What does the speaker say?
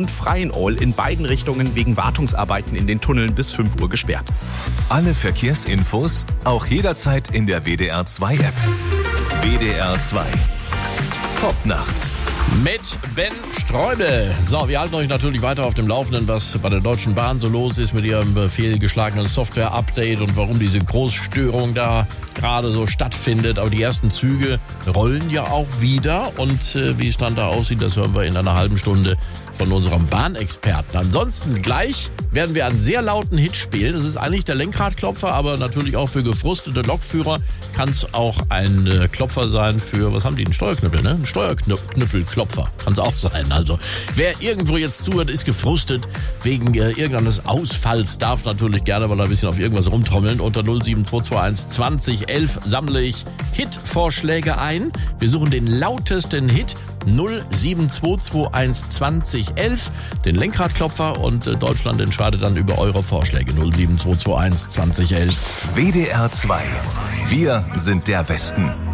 und Freienol in beiden Richtungen wegen Wartungsarbeiten in den Tunneln bis 5 Uhr gesperrt. Alle Verkehrsinfos auch jederzeit in der WDR 2 App. WDR 2. Top nachts. Mit Ben Streubel. So, wir halten euch natürlich weiter auf dem Laufenden, was bei der Deutschen Bahn so los ist mit ihrem fehlgeschlagenen Software-Update und warum diese Großstörung da gerade so stattfindet. Aber die ersten Züge rollen ja auch wieder und wie es dann da aussieht, das hören wir in einer halben Stunde von unserem Bahnexperten. Ansonsten gleich werden wir einen sehr lauten Hit spielen. Das ist eigentlich der Lenkradklopfer, aber natürlich auch für gefrustete Lokführer kann es auch ein Klopfer sein für, was haben die, einen Steuerknüppel, ne? Ein Steuerknüppelklopfer kann es auch sein. Also wer irgendwo jetzt zuhört, ist gefrustet wegen irgendeines Ausfalls, darf natürlich gerne mal ein bisschen auf irgendwas rumtrommeln. Unter 07221 2011 sammle ich Hit-Vorschläge ein. Wir suchen den lautesten Hit. 07221 2011, den Lenkradklopfer, und Deutschland entscheidet dann über eure Vorschläge. 07221 2011. WDR 2. Wir sind der Westen.